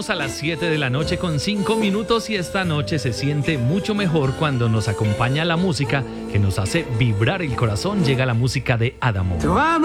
Llegamos a las 7 de la noche con 5 minutos y esta noche se siente mucho mejor cuando nos acompaña la música que nos hace vibrar el corazón. Llega la música de Adamo.